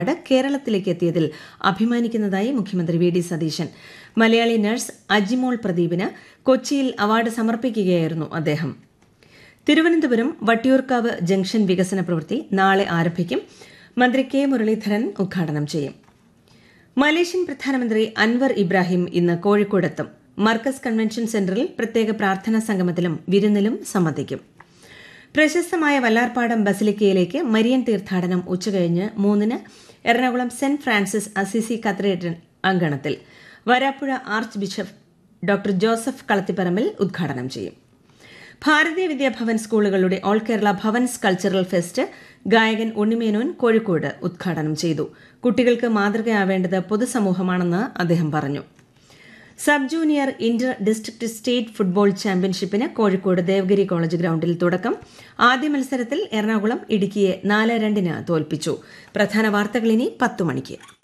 കേരളത്തിലേക്ക് എത്തിയതിൽ അഭിമാനിക്കുന്നതായി മുഖ്യമന്ത്രി VD. Satheesan. Malayali nurse Ajimol പ്രദീപിന് കൊച്ചിയിൽ അവാർഡ് സമർപ്പിക്കുകയായിരുന്നു അദ്ദേഹം. തിരുവനന്തപുരം വട്ടിയൂർക്കാവ് ജംഗ്ഷൻ വികസന പ്രവൃത്തി നാളെ ആരംഭിക്കും. മന്ത്രി കെ മുരളീധരൻ ഉദ്ഘാടനം ചെയ്യും. മലേഷ്യൻ പ്രധാനമന്ത്രി അൻവർ ഇബ്രാഹിം ഇന്ന് കോഴിക്കോടെത്തും. മർക്കസ് കൺവെൻഷൻ സെന്ററിൽ പ്രത്യേക പ്രാർത്ഥനാ സംഗമത്തിലും വിരുന്നിലും സംബന്ധിക്കും. പ്രശസ്തമായ വല്ലാർപാടം ബസിലിക്കയിലേക്ക് മരിയൻ തീർത്ഥാടനം ഉച്ചകഴിഞ്ഞ് 3-ന് Ernakulam saint Francis Assisi cathedral അങ്കണത്തിൽ Varapuzha arch bishop doctor Joseph Kalathiparambil ഉദ്ഘാടനം ചെയ്യും. ഭാരതീയ വിദ്യാഭവൻ സ്കൂളുകളുടെ all Kerala Bhavan's cultural fest ഗായകൻ ഉണ്ണിമേനോൻ കോഴിക്കോട് ഉദ്ഘാടനം ചെയ്തു. കുട്ടികൾക്ക് മാതൃകയാവേണ്ടത് പൊതുസമൂഹമാണെന്ന് അദ്ദേഹം പറഞ്ഞു. Sub junior Inter district state football ചാമ്പ്യൻഷിപ്പിന് Kozhikode Devagiri college ഗ്രൌണ്ടിൽ തുടക്കം. ആദ്യ മത്സരത്തിൽ എറണാകുളം ഇടുക്കിയെ 4-2 തോൽപ്പിച്ചു. പ്രധാന വാർത്തകൾ ഇനി 10 മണിക്ക്.